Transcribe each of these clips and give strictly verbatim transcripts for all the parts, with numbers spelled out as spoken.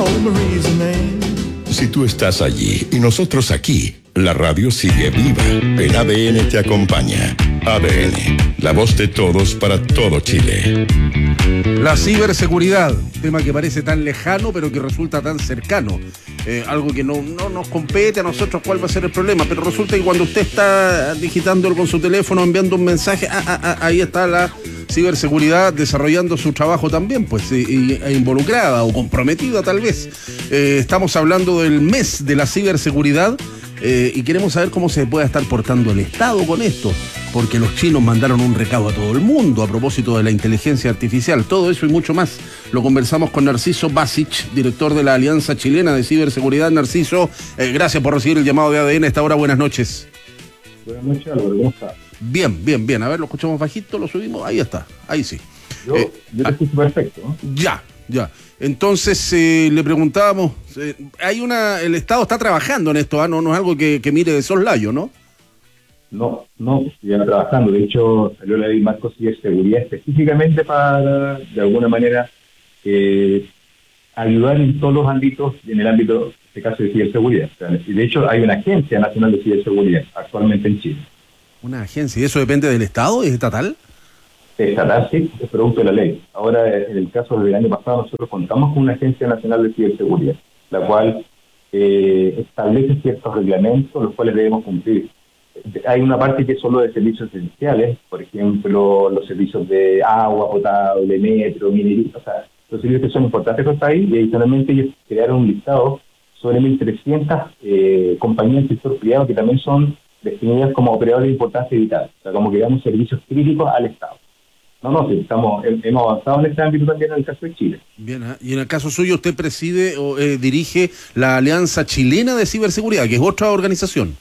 Si tú estás allí y nosotros aquí, la radio sigue viva. El A D N te acompaña. A D N, la voz de todos para todo Chile. La ciberseguridad, tema que parece tan lejano pero que resulta tan cercano. Eh, algo que no, no nos compete a nosotros cuál va a ser el problema, pero resulta que cuando usted está digitando con su teléfono, enviando un mensaje, ah, ah, ah, ahí está la ciberseguridad desarrollando su trabajo también, pues, e, e involucrada o comprometida tal vez. Eh, estamos hablando del mes de la ciberseguridad eh, y queremos saber cómo se puede estar portando el Estado con esto, porque los chinos mandaron un recado a todo el mundo a propósito de la inteligencia artificial. Todo eso y mucho más lo conversamos con Narciso Basic, director de la Alianza Chilena de Ciberseguridad. Narciso, eh, gracias por recibir el llamado de A D N a esta hora. Buenas noches. Buenas noches, Álvaro. ¿Cómo está? Bien, bien, bien. A ver, lo escuchamos bajito, lo subimos. Ahí está, ahí sí. Yo, eh, yo te escucho perfecto, ¿no? Ya, ya. Entonces, eh, le preguntábamos, eh, hay una, el Estado está trabajando en esto, ¿ah? No, no es algo que, que mire de soslayo, ¿no? No, no, ya trabajando. De hecho, salió la ley marco ciberseguridad específicamente para, de alguna manera, eh, ayudar en todos los ámbitos, en el ámbito, en este caso, de ciberseguridad. O sea, de hecho, hay una Agencia Nacional de Ciberseguridad actualmente en Chile. Una agencia, ¿y eso depende del Estado? ¿Es estatal? Estatal, sí, es producto de la ley. Ahora, en el caso del año pasado, nosotros contamos con una Agencia Nacional de Ciberseguridad, la cual eh, establece ciertos reglamentos, los cuales debemos cumplir. Hay una parte que es solo de servicios esenciales, por ejemplo, los servicios de agua potable, metro, minería, o sea, los servicios que son importantes para el país, y adicionalmente ellos crearon un listado sobre mil trescientas eh, compañías del sector privado que también son definidas como operadores de importancia vital, o sea, como que damos servicios críticos al Estado. No, no, sí, estamos, hemos avanzado en este ámbito también en el caso de Chile. Bien, ¿eh? Y en el caso suyo usted preside o eh, dirige la Alianza Chilena de Ciberseguridad, que es otra organización.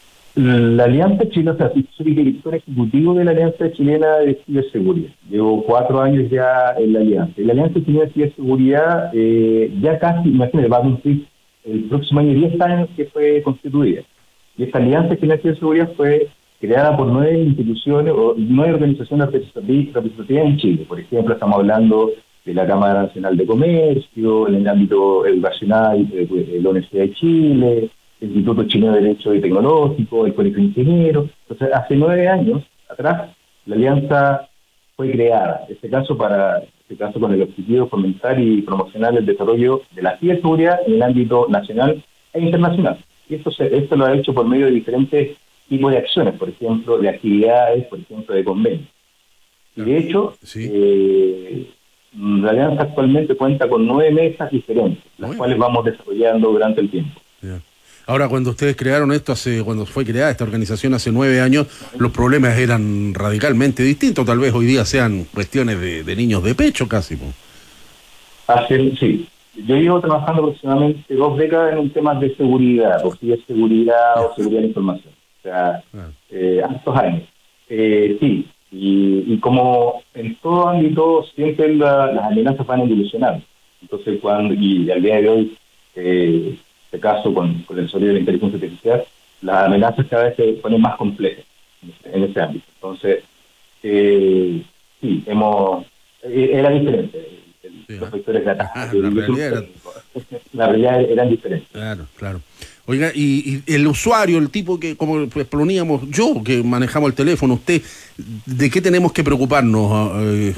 La Alianza Chilena, o sea, soy director ejecutivo de la Alianza Chilena de Ciberseguridad. Llevo cuatro años ya en la Alianza. Y la Alianza Chilena de Ciberseguridad eh, ya casi, imagínate, va a cumplir el próximo año diez años que fue constituida. Y esta Alianza Chilena de Ciberseguridad fue creada por nueve instituciones o nueve organizaciones representativas en Chile. Por ejemplo, estamos hablando de la Cámara Nacional de Comercio, en el ámbito educacional, de la Universidad de Chile, el Instituto Chileno de Derecho y Tecnológico, el Colegio de Ingenieros. Entonces, hace nueve años atrás, la alianza fue creada, en este caso para, en este caso con el objetivo de fomentar y promocionar el desarrollo de la ciberseguridad en el ámbito nacional e internacional. Y esto, se, esto lo ha hecho por medio de diferentes tipos de acciones, por ejemplo, de actividades, por ejemplo, de convenios. Y de hecho, sí. eh, la alianza actualmente cuenta con nueve mesas diferentes, las Muy cuales bien. vamos desarrollando durante el tiempo. Yeah. Ahora, cuando ustedes crearon esto, hace cuando fue creada esta organización hace nueve años, los problemas eran radicalmente distintos. Tal vez hoy día sean cuestiones de, de niños de pecho casi. Hace, sí. Yo llevo trabajando aproximadamente dos décadas en un tema de seguridad, o ciberseguridad, o seguridad de información. O sea, ah. eh, estos años. Eh, sí, y, y como en todo ámbito, siempre la, las amenazas van evolucionando. Entonces, cuando, y al día de hoy, eh, este caso con, con el desarrollo de la inteligencia artificial, las amenazas cada vez se ponen más complejas en ese, en ese ámbito. Entonces, eh, sí, hemos eh, era diferente. El, sí, los vectores de ataque, ah, la, realidad era... la realidad eran diferentes. Claro, claro. Oiga, y, y el usuario, el tipo que, como exponíamos yo, que manejamos el teléfono, usted, ¿de qué tenemos que preocuparnos eh,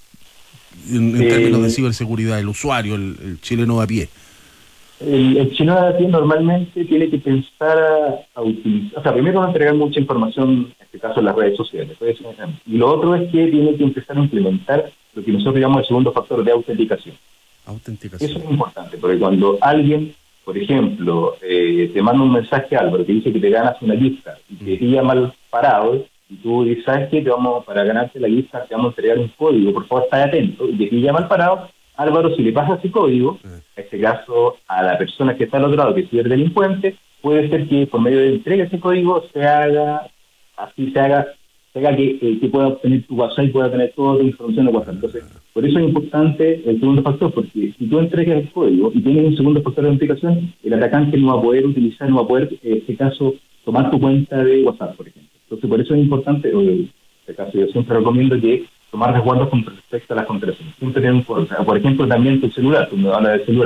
en, en eh, términos de ciberseguridad? El usuario, el, el chileno de a pie. El, el chileno de a pie normalmente tiene que pensar a, a utilizar, o sea, primero va a entregar mucha información, en este caso en las redes sociales, puede ser un ejemplo. Y lo otro es que tiene que empezar a implementar lo que nosotros llamamos el segundo factor de autenticación. Autenticación. Eso es importante, porque cuando alguien, por ejemplo, eh, te manda un mensaje a Álvaro que dice que te ganas una lista y te pilla mal parado, y tú dices, ¿sabes qué? Te vamos, para ganarte la lista te vamos a entregar un código, por favor, estate atento, y te pilla mal parado, Álvaro, si le pasa ese código, en este caso a la persona que está al otro lado, que es ciberdelincuente, puede ser que por medio de entrega ese código se haga, así se haga, se haga que, eh, que pueda obtener tu WhatsApp y pueda tener toda tu información de WhatsApp. Entonces, por eso es importante el segundo factor, porque si tú entregas el código y tienes un segundo factor de autenticación, el atacante no va a poder utilizar, no va a poder, en este caso, tomar tu cuenta de WhatsApp, por ejemplo. Entonces, por eso es importante, en este caso yo siempre recomiendo que tomar resguardos con respecto a las contraseñas. Siempre tener un foro. O sea, por ejemplo, también tu celular, tú me hablas del celular.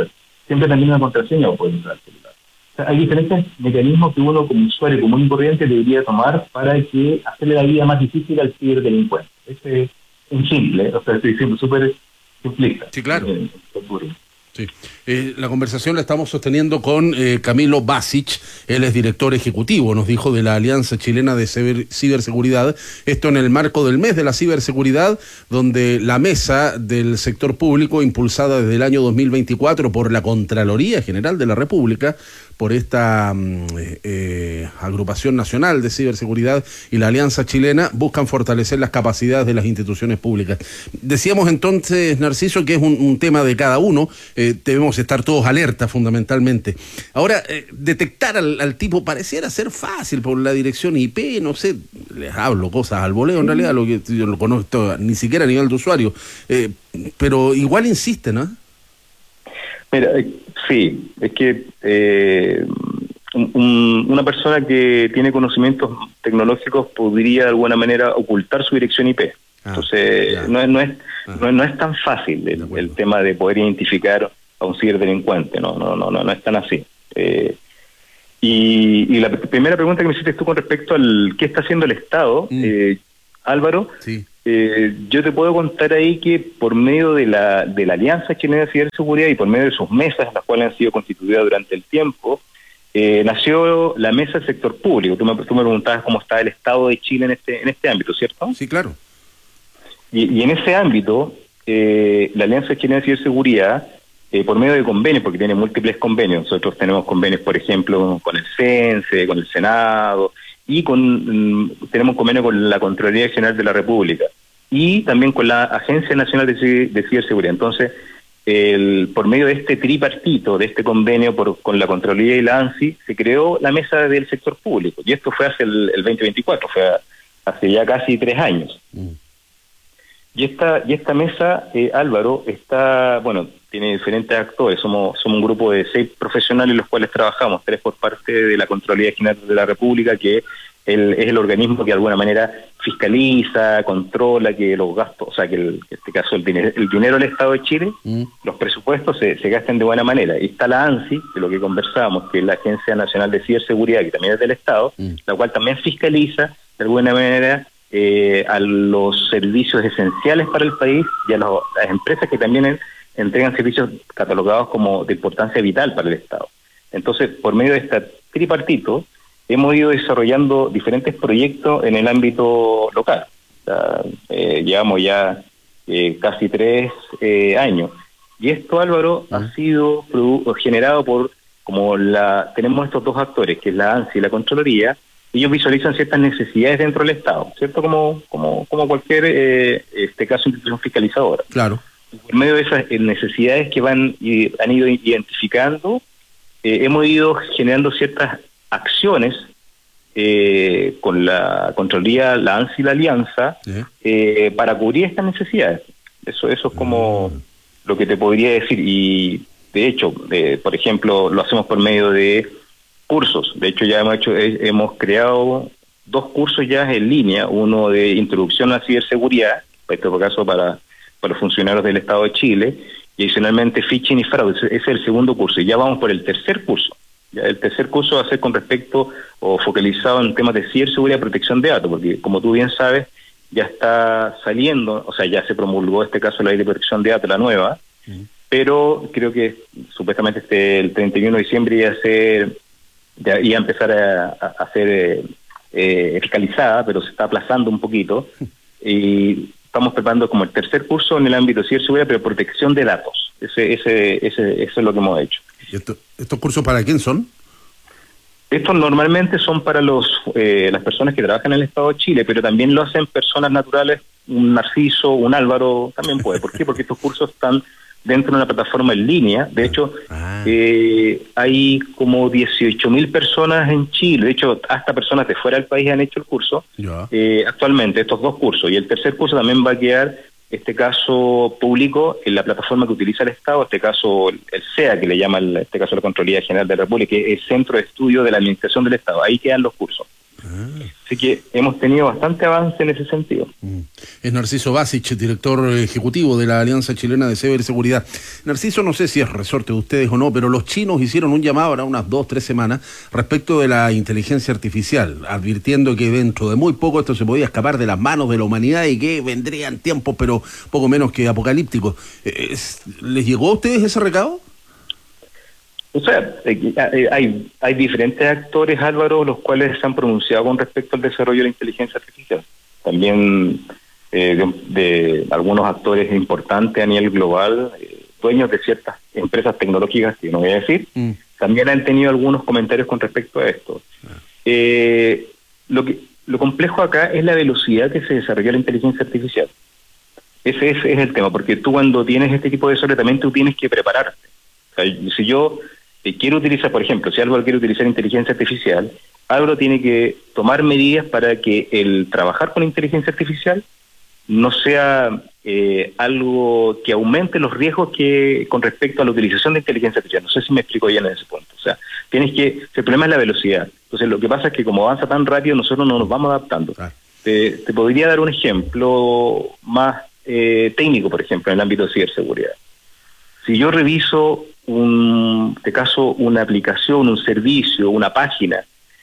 siempre también una contraseña o puede usar el celular. O sea, hay diferentes mecanismos que uno como usuario común y corriente debería tomar para que hacerle la vida más difícil al ciberdelincuente. Ese es un simple, o sea, estoy diciendo súper simplista. Sí, claro. Eh, Sí. Eh, la conversación la estamos sosteniendo con eh, Camilo Basic, él es director ejecutivo, nos dijo, de la Alianza Chilena de Ciber Ciberseguridad, esto en el marco del mes de la ciberseguridad, donde la mesa del sector público, impulsada desde el año dos mil veinticuatro por la Contraloría General de la República, por esta eh, eh, agrupación nacional de ciberseguridad y la Alianza Chilena, buscan fortalecer las capacidades de las instituciones públicas. Decíamos entonces, Narciso, que es un, un tema de cada uno, eh, debemos estar todos alerta fundamentalmente. Ahora, eh, detectar al, al tipo pareciera ser fácil por la dirección I P, no sé, les hablo cosas al voleo en realidad, lo que yo no conozco ni siquiera a nivel de usuario, eh, pero igual insiste, ¿no? Mira, sí, es que eh, un, una persona que tiene conocimientos tecnológicos podría de alguna manera ocultar su dirección I P. Ah, Entonces, no es, no, es, ah. no, no es tan fácil el, el tema de poder identificar a un ciberdelincuente, no, no, no, no, no es tan así. Eh, y, y la primera pregunta que me hiciste tú con respecto al qué está haciendo el Estado, mm. eh, Álvaro, sí. Eh, yo te puedo contar ahí que por medio de la de la Alianza Chilena de Ciberseguridad y por medio de sus mesas, las cuales han sido constituidas durante el tiempo, eh, nació la mesa del sector público. Tú me, tú me preguntabas cómo está el Estado de Chile en este en este ámbito, ¿cierto? Sí, claro. Y, y en ese ámbito, eh, la Alianza Chilena de Ciberseguridad, eh, por medio de convenios, porque tiene múltiples convenios, nosotros tenemos convenios, por ejemplo, con el CENSE, con el Senado, y con mm, tenemos un convenio con la Contraloría General de la República y también con la Agencia Nacional de, de Ciberseguridad. Entonces, el, por medio de este tripartito, de este convenio por, con la Contraloría y la ANSI, se creó la mesa del sector público, y esto fue hace el, el veinte veinticuatro, fue a, hace ya casi tres años. Mm. Y esta y esta mesa, eh, Álvaro, está, bueno, tiene diferentes actores, somos somos un grupo de seis profesionales los cuales trabajamos, tres por parte de la Contraloría General de la República, que el, es el organismo que de alguna manera fiscaliza, controla que los gastos, o sea, que el, en este caso el dinero, el dinero del Estado de Chile, mm. los presupuestos se, se gasten de buena manera. Y está la ANSI, de lo que conversábamos, que es la Agencia Nacional de Ciberseguridad, que también es del Estado, mm. la cual también fiscaliza de alguna manera eh, a los servicios esenciales para el país y a los, las empresas que también entregan servicios catalogados como de importancia vital para el Estado. Entonces, por medio de este tripartito, hemos ido desarrollando diferentes proyectos en el ámbito local. O sea, eh, llevamos ya eh, casi tres eh, años. Y esto, Álvaro, uh-huh. ha sido generado por, como la tenemos estos dos actores, que es la ANSI y la Contraloría, ellos visualizan ciertas necesidades dentro del Estado, ¿cierto? Como como como cualquier, eh, este caso, institución fiscalizadora. Claro. Por medio de esas necesidades que van y han ido identificando, eh, hemos ido generando ciertas acciones eh, con la Contraloría, la ANSI y la Alianza, ¿sí? eh, para cubrir estas necesidades. Eso eso es como mm. lo que te podría decir. Y de hecho, eh, por ejemplo, lo hacemos por medio de cursos. De hecho, ya hemos hecho eh, hemos creado dos cursos ya en línea, uno de introducción a la ciberseguridad, en este caso para, para los funcionarios del Estado de Chile, y adicionalmente phishing y fraude. Ese es el segundo curso, y ya vamos por el tercer curso. Ya el tercer curso va a ser con respecto o focalizado en temas de ciberseguridad y protección de datos, porque como tú bien sabes, ya está saliendo, o sea, ya se promulgó este caso la ley de protección de datos, la nueva, uh-huh. pero creo que supuestamente este el treinta y uno de diciembre iba a ser, ya iba a empezar a, a, a ser eh, eh, fiscalizada, pero se está aplazando un poquito, y estamos preparando como el tercer curso en el ámbito de ciberseguridad, pero protección de datos. Ese, ese, ese, eso es lo que hemos hecho. ¿Y esto, estos cursos para quién son? Estos normalmente son para los eh, las personas que trabajan en el Estado de Chile, pero también lo hacen personas naturales, un Narciso, un Álvaro, también puede. ¿Por qué? Porque estos cursos están dentro de una plataforma en línea. De hecho, ah. eh, hay como dieciocho mil personas en Chile. De hecho, hasta personas de fuera del país han hecho el curso. Eh, actualmente, estos dos cursos. Y el tercer curso también va a quedar, este caso público, en la plataforma que utiliza el Estado, este caso el C E A, que le llama el, este caso la Contraloría General de la República, que es el Centro de Estudio de la Administración del Estado. Ahí quedan los cursos. Ah. Así que hemos tenido bastante avance en ese sentido. Es Narciso Basic, director ejecutivo de la Alianza Chilena de Ciberseguridad. Narciso, no sé si es resorte de ustedes o no, pero los chinos hicieron un llamado ahora unas dos, tres semanas respecto de la inteligencia artificial, advirtiendo que dentro de muy poco esto se podía escapar de las manos de la humanidad y que vendrían tiempos, pero poco menos que apocalípticos. ¿Les llegó a ustedes ese recado? O sea, hay, hay diferentes actores, Álvaro, los cuales se han pronunciado con respecto al desarrollo de la inteligencia artificial. También eh, de, de algunos actores importantes a nivel global, eh, dueños de ciertas empresas tecnológicas, que no voy a decir, mm. también han tenido algunos comentarios con respecto a esto. Ah. Eh, lo, que, lo complejo acá es la velocidad que se desarrolla la inteligencia artificial. Ese, ese es el tema, porque tú cuando tienes este tipo de desarrollo también tú tienes que prepararte. O sea, si yo... quiero utilizar, por ejemplo, si Álvaro quiere utilizar inteligencia artificial, Álvaro tiene que tomar medidas para que el trabajar con inteligencia artificial no sea eh, algo que aumente los riesgos que con respecto a la utilización de inteligencia artificial. No sé si me explico bien en ese punto. O sea, tienes que, el problema es la velocidad. Entonces, lo que pasa es que como avanza tan rápido, nosotros no nos vamos adaptando. Ah. Te, te podría dar un ejemplo más eh, técnico, por ejemplo, en el ámbito de ciberseguridad. Si yo reviso un, en este caso, una aplicación, un servicio, una página,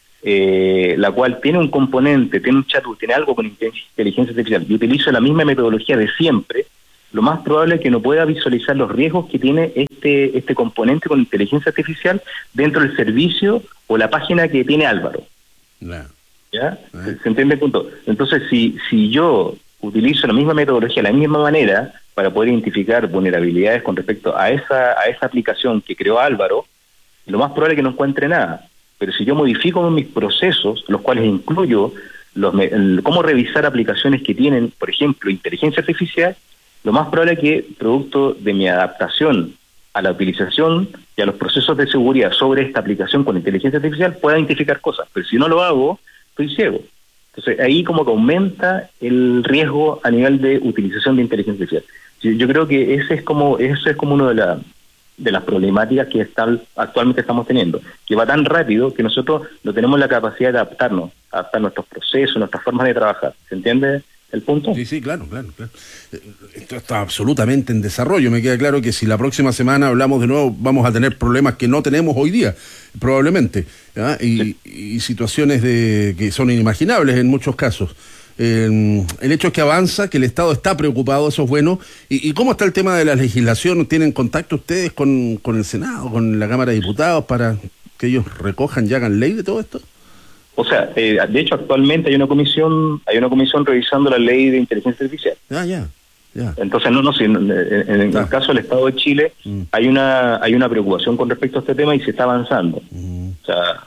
eh, la cual tiene un componente, tiene un chat, tiene algo con inteligencia artificial, y utilizo la misma metodología de siempre, lo más probable es que no pueda visualizar los riesgos que tiene este este componente con inteligencia artificial dentro del servicio o la página que tiene Álvaro. No. ¿Ya? No. ¿Se entiende el punto? Entonces, si, si yo utilizo la misma metodología, la misma manera, para poder identificar vulnerabilidades con respecto a esa a esa aplicación que creó Álvaro, lo más probable es que no encuentre nada. Pero si yo modifico mis procesos, los cuales incluyo los, el, cómo revisar aplicaciones que tienen, por ejemplo, inteligencia artificial, lo más probable es que, producto de mi adaptación a la utilización y a los procesos de seguridad sobre esta aplicación con inteligencia artificial, pueda identificar cosas. Pero si no lo hago, estoy ciego. Entonces, ahí como que aumenta el riesgo a nivel de utilización de inteligencia artificial. Yo creo que ese es como ese es como uno de, la, de las problemáticas que está, actualmente estamos teniendo, que va tan rápido que nosotros no tenemos la capacidad de adaptarnos, adaptar nuestros procesos, nuestras formas de trabajar. ¿Se entiende el punto? Sí, sí, claro, claro, claro. Esto está absolutamente en desarrollo. Me queda claro que si la próxima semana hablamos de nuevo, vamos a tener problemas que no tenemos hoy día, probablemente, ¿ya? Y, sí. y situaciones de que son inimaginables en muchos casos. Eh, el hecho es que avanza, que el Estado está preocupado, eso es bueno. ¿Y, y cómo está el tema de la legislación? ¿Tienen contacto ustedes con, con el Senado, con la Cámara de Diputados, para que ellos recojan y hagan ley de todo esto? O sea, eh, de hecho actualmente hay una comisión hay una comisión revisando la ley de inteligencia artificial. Ah, ya. ya. Entonces, no, no, si en, en, en ah. el caso del Estado de Chile mm. hay una hay una preocupación con respecto a este tema y se está avanzando. Mm. O sea...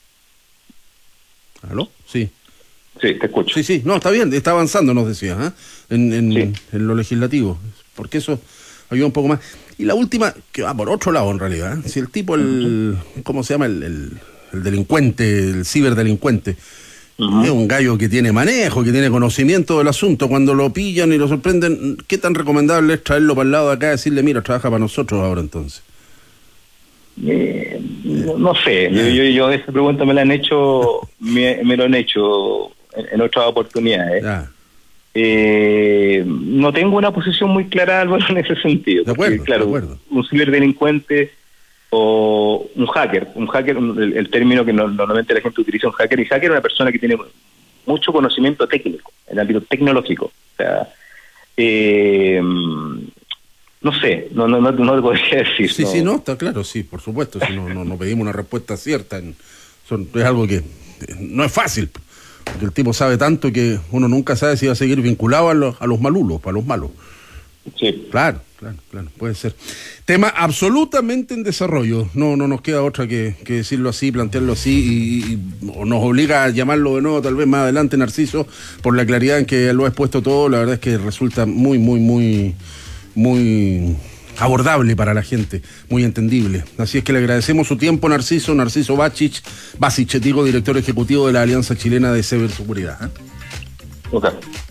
¿Aló? Sí. Sí, te escucho. Sí, sí, no, está bien, está avanzando, nos decías, ¿eh? en, en, sí. en lo legislativo, porque eso ayuda un poco más. Y la última, que va por otro lado en realidad, ¿eh? Si el tipo, el ¿cómo se llama? El, el, el delincuente, el ciberdelincuente, uh-huh. es un gallo que tiene manejo, que tiene conocimiento del asunto. Cuando lo pillan y lo sorprenden, ¿qué tan recomendable es traerlo para el lado de acá y decirle, mira, trabaja para nosotros ahora entonces? Eh, no, no sé, eh. yo, yo, yo esa pregunta me la han hecho, me, me lo han hecho en, en otras oportunidades. Ah. Eh, no tengo una posición muy clara, Álvaro, en ese sentido. De acuerdo, porque, claro, de acuerdo. Un ciberdelincuente o un hacker, un hacker, el, el término que no, normalmente la gente utiliza, un hacker, y hacker es una persona que tiene mucho conocimiento técnico, en el ámbito tecnológico. O sea, eh, no sé, no no no, no te podría decir. Sí, no. sí, no, está claro, sí, por supuesto, si no, no, no pedimos una respuesta cierta, en, son, es algo que no es fácil, porque el tipo sabe tanto que uno nunca sabe si va a seguir vinculado a los, a los malulos, a los malos. Sí. Claro, claro, claro, puede ser. Tema absolutamente en desarrollo, no no nos queda otra que, que decirlo así, plantearlo así, y, y o nos obliga a llamarlo de nuevo tal vez más adelante, Narciso, por la claridad en que lo ha expuesto todo. La verdad es que resulta muy, muy, muy, muy abordable para la gente, muy entendible. Así es que le agradecemos su tiempo, Narciso, Narciso Basic, Basic, digo, director ejecutivo de la Alianza Chilena de Ciberseguridad. ¿eh? Ok.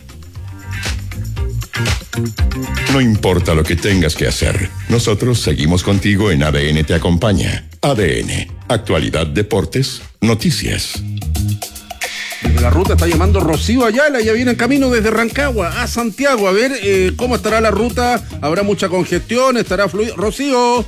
No importa lo que tengas que hacer, nosotros seguimos contigo en A D N Te Acompaña. A D N, actualidad, deportes, noticias. Desde la ruta está llamando Rocío Ayala, ya viene en camino desde Rancagua a Santiago. A ver, eh, ¿cómo estará la ruta? ¿Habrá mucha congestión? ¿Estará fluido? Rocío.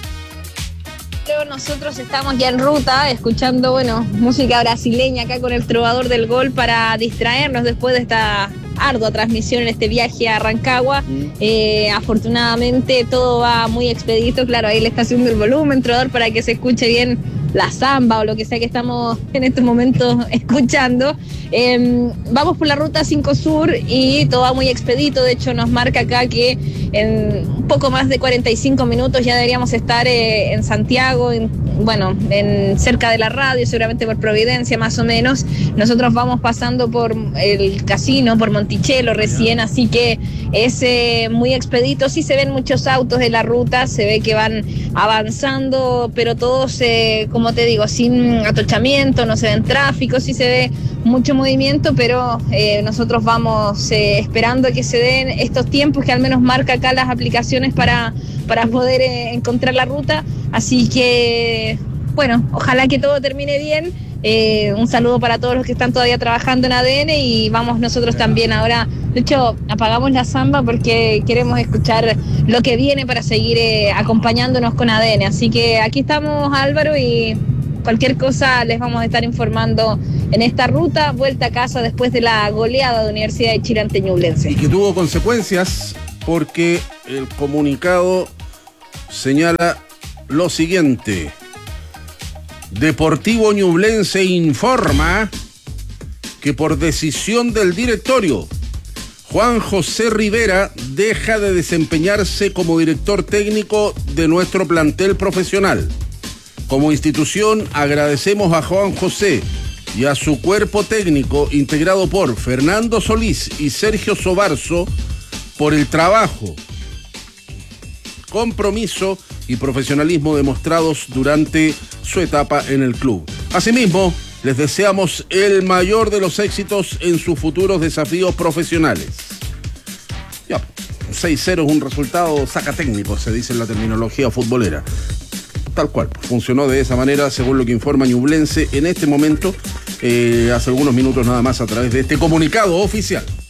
Nosotros estamos ya en ruta, escuchando, bueno, música brasileña acá con el Trovador del Gol para distraernos después de esta ardua transmisión en este viaje a Rancagua. Eh, afortunadamente todo va muy expedito, claro, ahí le está haciendo el volumen, Trovador, para que se escuche bien la samba o lo que sea que estamos en estos momentos escuchando. Eh, vamos por la ruta cinco Sur y todo va muy expedito. De hecho nos marca acá que en un poco más de cuarenta y cinco minutos ya deberíamos estar eh, en Santiago, en, bueno, en cerca de la radio, seguramente por Providencia más o menos. Nosotros vamos pasando por el casino, por Monticello recién, así que es eh, muy expedito. Sí se ven muchos autos de la ruta, se ve que van avanzando, pero todos, eh, como te digo, sin atochamiento, no se ven tráfico, sí se ve mucho movimiento, pero eh, nosotros vamos eh, esperando que se den estos tiempos que al menos marca acá las aplicaciones para, para poder eh, encontrar la ruta. Así que, bueno, ojalá que todo termine bien. Eh, un saludo para todos los que están todavía trabajando en A D N y vamos nosotros también ahora. De hecho, apagamos la samba porque queremos escuchar lo que viene para seguir eh, acompañándonos con A D N. Así que aquí estamos, Álvaro, y cualquier cosa les vamos a estar informando en esta ruta, vuelta a casa después de la goleada de Universidad de Chile ante Ñublense. Y que tuvo consecuencias porque el comunicado señala lo siguiente. Deportivo Ñublense informa que por decisión del directorio, Juan José Rivera deja de desempeñarse como director técnico de nuestro plantel profesional. Como institución agradecemos a Juan José y a su cuerpo técnico integrado por Fernando Solís y Sergio Sobarzo por el trabajo, compromiso y profesionalismo demostrados durante su etapa en el club. Asimismo, les deseamos el mayor de los éxitos en sus futuros desafíos profesionales. Ya, seis cero es un resultado saca técnico, se dice en la terminología futbolera. Tal cual, funcionó de esa manera según lo que informa Ñublense en este momento, eh, hace algunos minutos nada más a través de este comunicado oficial.